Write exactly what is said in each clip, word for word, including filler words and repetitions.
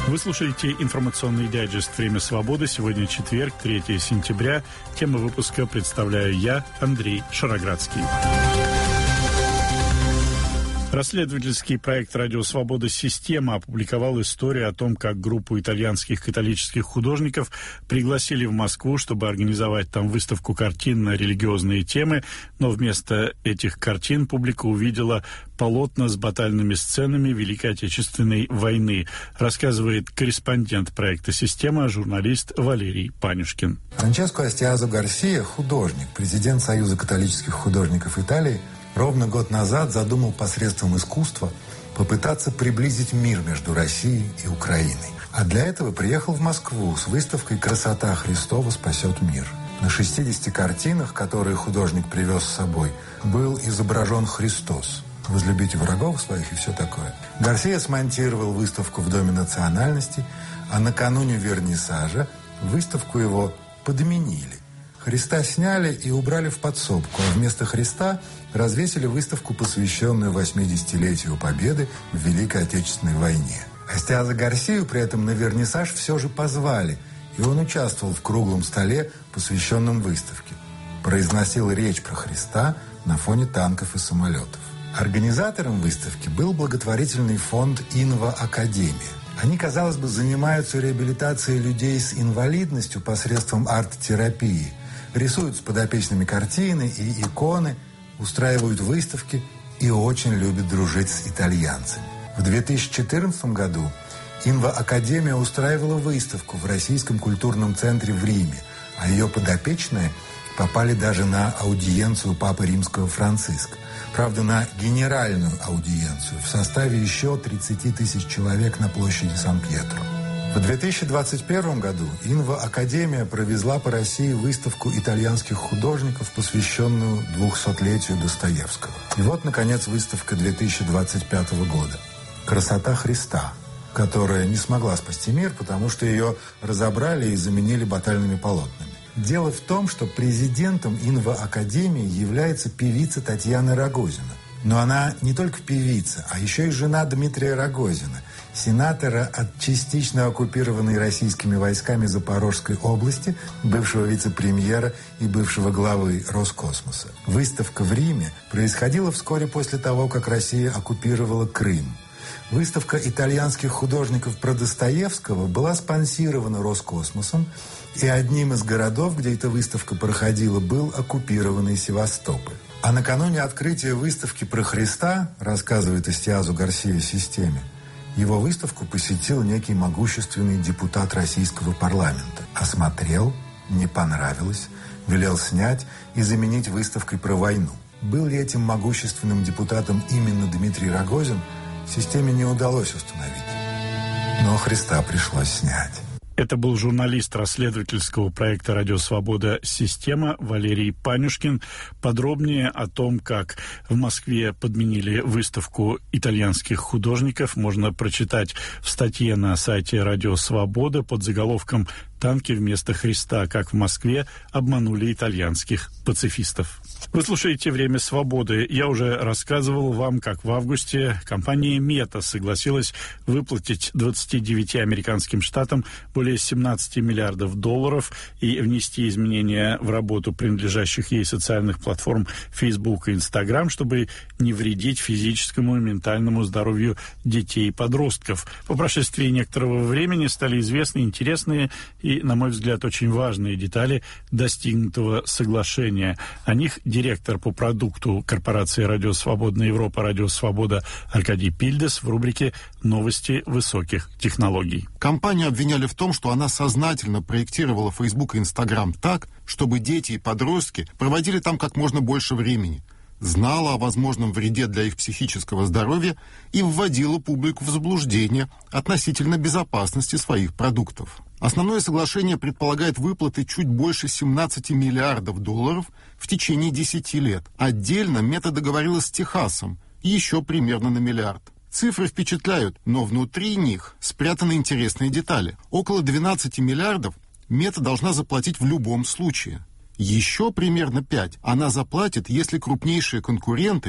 Вы слушаете информационный дайджест «Время свободы». Сегодня четверг, третьего сентября. Тему выпуска представляю я, Андрей Шароградский. Расследовательский проект «Радио Свобода. Система» опубликовал историю о том, как группу итальянских католических художников пригласили в Москву, чтобы организовать там выставку картин на религиозные темы, но вместо этих картин публика увидела полотна с батальными сценами Великой Отечественной войны, рассказывает корреспондент проекта «Система», журналист Валерий Панюшкин. Франческо Астиазо Гарсия, художник, президент Союза католических художников Италии, ровно год назад задумал посредством искусства попытаться приблизить мир между Россией и Украиной. А для этого приехал в Москву с выставкой «Красота Христова спасет мир». На шестидесяти картинах, которые художник привез с собой, был изображен Христос. «Возлюбите врагов своих» и все такое. Гарсия смонтировал выставку в Доме национальностей, а накануне вернисажа выставку его подменили. Христа сняли и убрали в подсобку, а вместо Христа развесили выставку, посвященную восьмидесятилетию Победы в Великой Отечественной войне. Астиазо Гарсию при этом на вернисаж все же позвали, и он участвовал в круглом столе, посвященном выставке. Произносил речь про Христа на фоне танков и самолетов. Организатором выставки был благотворительный фонд «Инва Академия». Они, казалось бы, занимаются реабилитацией людей с инвалидностью посредством арт-терапии, рисуют с подопечными картины и иконы, устраивают выставки и очень любят дружить с итальянцами. В две тысячи четырнадцатом году Инва Академия устраивала выставку в Российском культурном центре в Риме, а ее подопечные попали даже на аудиенцию Папы Римского Франциска. Правда, на генеральную аудиенцию в составе еще тридцати тысяч человек на площади Сан-Пьетро. В две тысячи двадцать первом году Инва Академия провезла по России выставку итальянских художников, посвященную двухсотлетию Достоевского. И вот, наконец, выставка две тысячи двадцать пятого года «Красота Христа», которая не смогла спасти мир, потому что ее разобрали и заменили батальными полотнами. Дело в том, что президентом Инва Академии является певица Татьяна Рогозина. Но она не только певица, а еще и жена Дмитрия Рогозина, сенатора от частично оккупированной российскими войсками Запорожской области, бывшего вице-премьера и бывшего главы Роскосмоса. Выставка в Риме происходила вскоре после того, как Россия оккупировала Крым. Выставка итальянских художников про Достоевского была спонсирована Роскосмосом, и одним из городов, где эта выставка проходила, был оккупированный Севастополь. А накануне открытия выставки про Христа, рассказывает Астиазо Гарсия «Системе», его выставку посетил некий могущественный депутат российского парламента. Осмотрел, не понравилось, велел снять и заменить выставкой про войну. Был ли этим могущественным депутатом именно Дмитрий Рогозин, «Системе» не удалось установить. Но Христа пришлось снять. Это был журналист расследовательского проекта «Радио Свобода. Система» Валерий Панюшкин. Подробнее о том, как в Москве подменили выставку итальянских художников, можно прочитать в статье на сайте «Радио Свобода» под заголовком «Танки вместо Христа. Как в Москве обманули итальянских пацифистов». Вы слушаете «Время свободы». Я уже рассказывал вам, как в августе компания Мета согласилась выплатить двадцати девяти американским штатам более семнадцати миллиардов долларов и внести изменения в работу принадлежащих ей социальных платформ Facebook и Instagram, чтобы не вредить физическому и ментальному здоровью детей и подростков. По прошествии некоторого времени стали известны интересные и, на мой взгляд, очень важные детали достигнутого соглашения. О них директор по продукту корпорации «Радио Свободная Европа», «Радио Свобода» Аркадий Пильдес в рубрике «Новости высоких технологий». Компанию обвиняли в том, что она сознательно проектировала Facebook и Instagram так, чтобы дети и подростки проводили там как можно больше времени, знала о возможном вреде для их психического здоровья и вводила публику в заблуждение относительно безопасности своих продуктов. Основное соглашение предполагает выплаты чуть больше семнадцати миллиардов долларов в течение десяти лет. Отдельно Мета договорилась с Техасом еще примерно на миллиард. Цифры впечатляют, но внутри них спрятаны интересные детали. Около двенадцати миллиардов Мета должна заплатить в любом случае. Еще примерно пять она заплатит, если крупнейшие конкуренты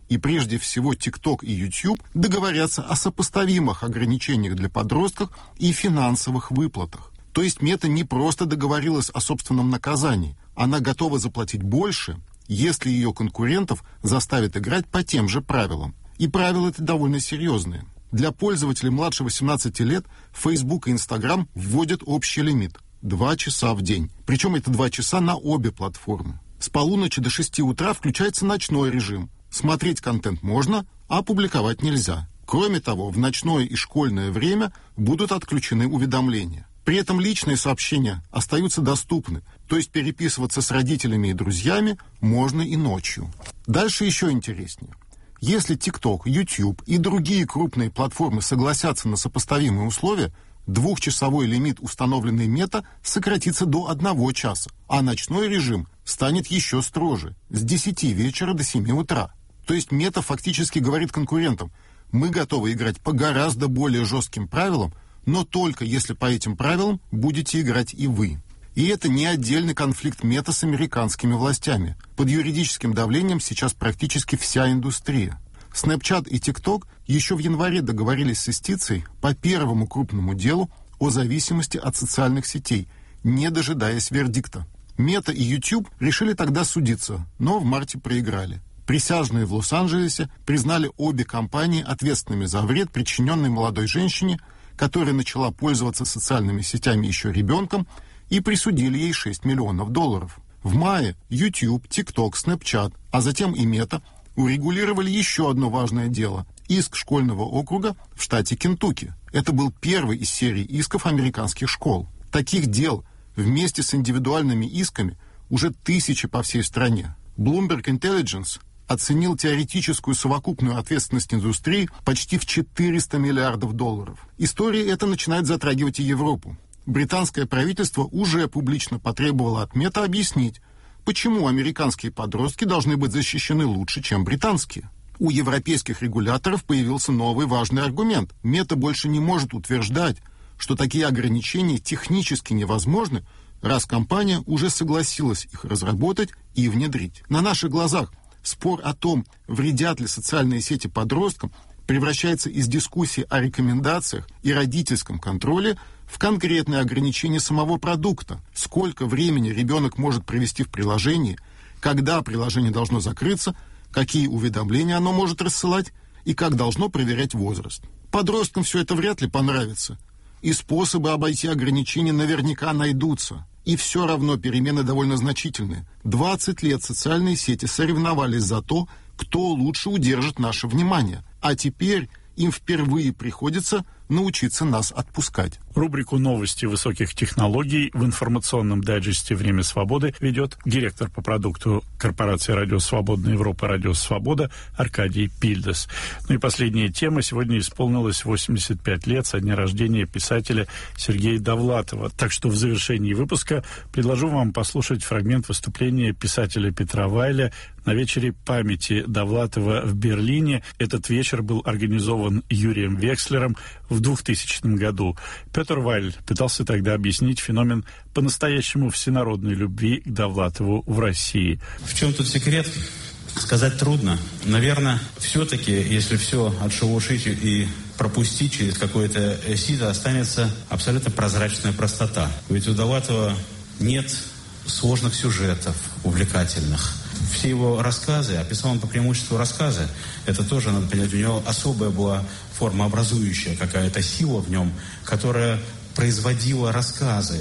и прежде всего TikTok и YouTube, договорятся о сопоставимых ограничениях для подростков и финансовых выплатах. То есть Мета не просто договорилась о собственном наказании, она готова заплатить больше, если ее конкурентов заставят играть по тем же правилам. И правила это довольно серьезные. Для пользователей младше восемнадцати лет Facebook и Instagram вводят общий лимит – два часа в день. Причем это два часа на обе платформы. С полуночи до шести утра включается ночной режим. Смотреть контент можно, а публиковать нельзя. Кроме того, в ночное и школьное время будут отключены уведомления. При этом личные сообщения остаются доступны, то есть переписываться с родителями и друзьями можно и ночью. Дальше еще интереснее. Если TikTok, YouTube и другие крупные платформы согласятся на сопоставимые условия, двухчасовой лимит, установленный Мета, сократится до одного часа, а ночной режим станет еще строже, с десяти вечера до семи утра. То есть Мета фактически говорит конкурентам: мы готовы играть по гораздо более жестким правилам, но только если по этим правилам будете играть и вы. И это не отдельный конфликт Мета с американскими властями. Под юридическим давлением сейчас практически вся индустрия. Snapchat и TikTok еще в январе договорились с юстицией по первому крупному делу о зависимости от социальных сетей, не дожидаясь вердикта. Мета и YouTube решили тогда судиться, но в марте проиграли. Присяжные в Лос-Анджелесе признали обе компании ответственными за вред, причиненный молодой женщине, которая начала пользоваться социальными сетями еще ребенком, и присудили ей шесть миллионов долларов. В мае YouTube, TikTok, Snapchat, а затем и Мета урегулировали еще одно важное дело – иск школьного округа в штате Кентукки. Это был первый из серии исков американских школ. Таких дел вместе с индивидуальными исками уже тысячи по всей стране. Bloomberg Intelligence оценил теоретическую совокупную ответственность индустрии почти в четыреста миллиардов долларов. История эта начинает затрагивать и Европу. Британское правительство уже публично потребовало от Мета объяснить, почему американские подростки должны быть защищены лучше, чем британские. У европейских регуляторов появился новый важный аргумент. Мета больше не может утверждать, что такие ограничения технически невозможны, раз компания уже согласилась их разработать и внедрить. На наших глазах спор о том, вредят ли социальные сети подросткам, превращается из дискуссии о рекомендациях и родительском контроле в конкретное ограничение самого продукта. Сколько времени ребенок может провести в приложении, когда приложение должно закрыться, какие уведомления оно может рассылать и как должно проверять возраст. Подросткам все это вряд ли понравится. И способы обойти ограничения наверняка найдутся. И все равно перемены довольно значительные. двадцать лет социальные сети соревновались за то, кто лучше удержит наше внимание. А теперь им впервые приходится научиться нас отпускать. Рубрику «Новости высоких технологий» в информационном дайджесте «Время свободы» ведет директор по продукту корпорации «Радио Свободная Европа» «Радио Свобода» Аркадий Пильдес. Ну и последняя тема. Сегодня исполнилось восемьдесят пять лет со дня рождения писателя Сергея Довлатова. Так что в завершении выпуска предложу вам послушать фрагмент выступления писателя Петра Вайля на вечере памяти Довлатова в Берлине. Этот вечер был организован Юрием Векслером в двухтысячном году. Петр Вайль пытался тогда объяснить феномен по-настоящему всенародной любви к Довлатову в России. В чем тут секрет? Сказать трудно. Наверное, все-таки, если все отшелушить и пропустить через какое-то сито, останется абсолютно прозрачная простота. Ведь у Довлатова нет сложных сюжетов, увлекательных. Все его рассказы, описал он по преимуществу рассказы, это тоже, надо понять, у него особая была форма образующая, какая-то сила в нем, которая производила рассказы.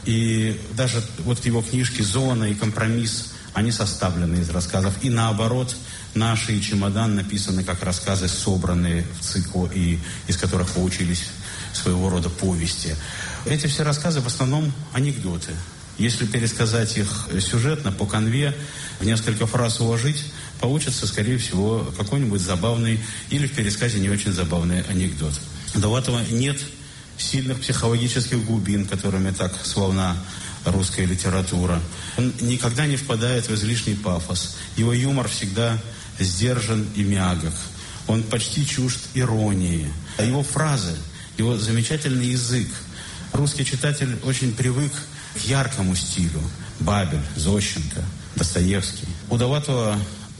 И даже вот его книжки «Зона» и «Компромисс», они составлены из рассказов. И наоборот, «Наши» и «Чемодан» написаны как рассказы, собранные в цикл, и из которых получились своего рода повести. Эти все рассказы в основном анекдоты. Если пересказать их сюжетно, по канве, в несколько фраз уложить, получится, скорее всего, какой-нибудь забавный или в пересказе не очень забавный анекдот. У Довлатова нет сильных психологических глубин, которыми так славна русская литература. Он никогда не впадает в излишний пафос. Его юмор всегда сдержан и мягок. Он почти чужд иронии. А его фразы, его замечательный язык. Русский читатель очень привык к яркому стилю. Бабель, Зощенко, Достоевский. У Довлатова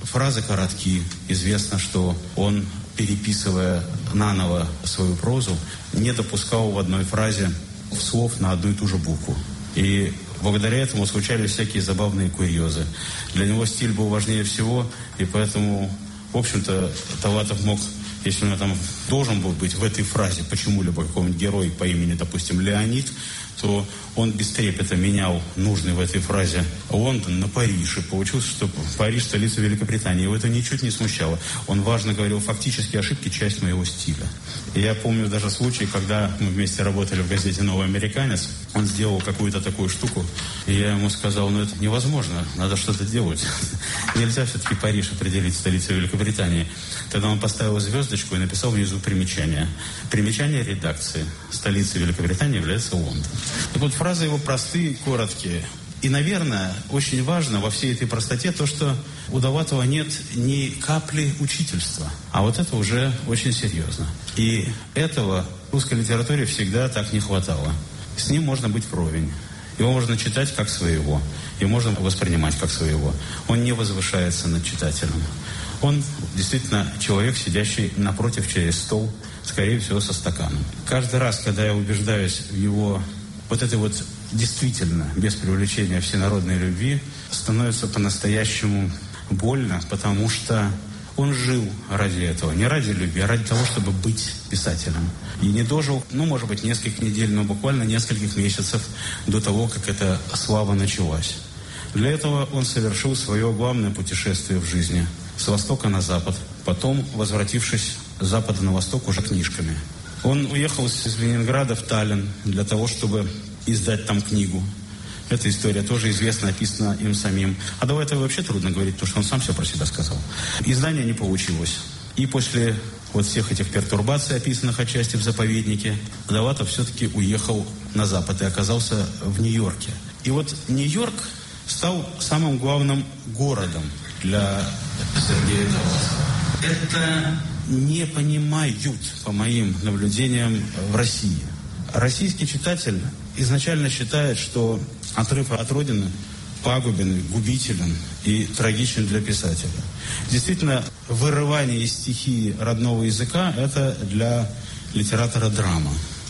фразы коротки. Известно, что он, переписывая наново свою прозу, не допускал в одной фразе слов на одну и ту же букву. И благодаря этому случались всякие забавные курьезы. Для него стиль был важнее всего, и поэтому, в общем-то, Довлатов мог, если он там должен был быть в этой фразе почему-либо какой-нибудь герой по имени, допустим, Леонид, то он без трепета менял нужный в этой фразе Лондон на Париж. И получилось, что Париж – столица Великобритании. Его это ничуть не смущало. Он важно говорил, фактически ошибки – часть моего стиля. И я помню даже случай, когда мы вместе работали в газете «Новый американец». Он сделал какую-то такую штуку, и я ему сказал, ну это невозможно, надо что-то делать. Нельзя все-таки Париж определить столицей Великобритании. Тогда он поставил звездочку и написал внизу примечание. Примечание редакции. Столицей Великобритании является Лондон. Так вот, фразы его простые, короткие. И, наверное, очень важно во всей этой простоте то, что у Довлатова нет ни капли учительства. А вот это уже очень серьезно. И этого в русской литературе всегда так не хватало. С ним можно быть вровень. Его можно читать как своего. Его можно воспринимать как своего. Он не возвышается над читателем. Он действительно человек, сидящий напротив через стол, скорее всего, со стаканом. Каждый раз, когда я убеждаюсь в его вот этой вот действительно, без привлечения всенародной любви, становится по-настоящему больно, потому что он жил ради этого. Не ради любви, а ради того, чтобы быть писателем. И не дожил, ну, может быть, несколько недель, но буквально нескольких месяцев до того, как эта слава началась. Для этого он совершил свое главное путешествие в жизни. С востока на запад. Потом, возвратившись с запада на восток, уже книжками. Он уехал из Ленинграда в Таллин для того, чтобы издать там книгу. Эта история тоже известна, описана им самим. А Довлатову вообще трудно говорить, потому что он сам все про себя сказал. Издание не получилось. И после вот всех этих пертурбаций, описанных отчасти в заповеднике, Довлатов все-таки уехал на запад и оказался в Нью-Йорке. И вот Нью-Йорк стал самым главным городом для Сергея Довлатова. Это не понимают, по моим наблюдениям, в России. Российский читатель изначально считает, что отрыв от родины пагубен, губителен и трагичен для писателя. Действительно, вырывание из стихии родного языка – это для литератора драма.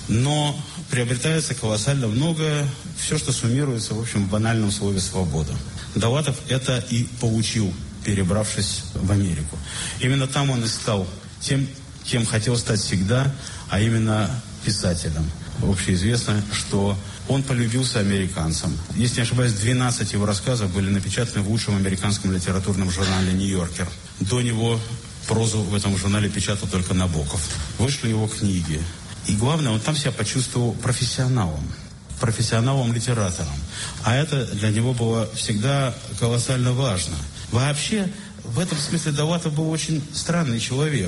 Но приобретается колоссально многое, все, что суммируется, в общем, в банальном слове «свобода». Довлатов это и получил, перебравшись в Америку. Именно там он и стал тем, кем хотел стать всегда, а именно писателем. Общеизвестно, что он полюбился американцам. Если не ошибаюсь, двенадцать его рассказов были напечатаны в лучшем американском литературном журнале «Нью-Йоркер». До него прозу в этом журнале печатал только Набоков. Вышли его книги. И главное, он там себя почувствовал профессионалом. профессионалом-литератором. А это для него было всегда колоссально важно. Вообще, в этом смысле Довлатов был очень странный человек.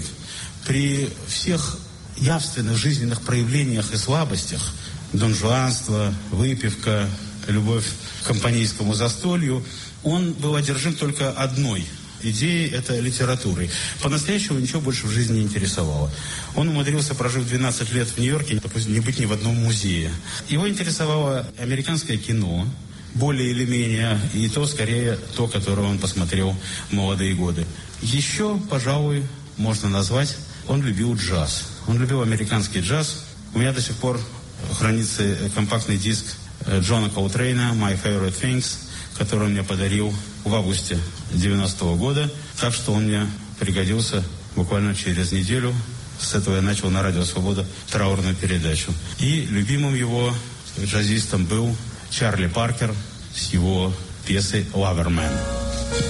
При всех явственных жизненных проявлениях и слабостях, донжуанство, выпивка, любовь к компанейскому застолью, он был одержим только одной идеей, это литературой. По-настоящему ничего больше в жизни не интересовало. Он умудрился, прожив двенадцать лет в Нью-Йорке, не быть ни в одном музее. Его интересовало американское кино, более или менее, и то, скорее, то, которое он посмотрел в молодые годы. Еще, пожалуй, можно назвать, он любил джаз. Он любил американский джаз. У меня до сих пор хранится компактный диск Джона Колтрейна «My Favorite Things», который он мне подарил в августе девяностого года. Так что он мне пригодился буквально через неделю. С этого я начал на Радио Свобода траурную передачу. И любимым его джазистом был Чарли Паркер с его пьесой «Loverman».